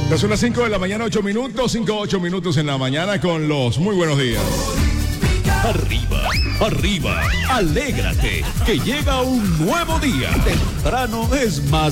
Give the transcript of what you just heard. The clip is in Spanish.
Ya son las 5 de la mañana, 8 minutos, 8 minutos en la mañana con los muy buenos días. Arriba, arriba, alégrate, que llega un nuevo día. Temprano es más